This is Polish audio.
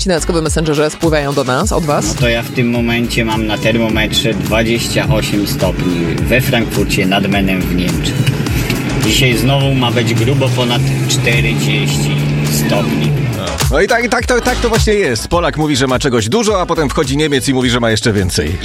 wiadomości na Eckowy Messengerze spływają do nas, od was? No to ja w tym momencie mam na termometrze 28 stopni we Frankfurcie nad Menem w Niemczech. Dzisiaj znowu ma być grubo ponad 40 stopni. No i tak to właśnie jest. Polak mówi, że ma czegoś dużo, a potem wchodzi Niemiec i mówi, że ma jeszcze więcej.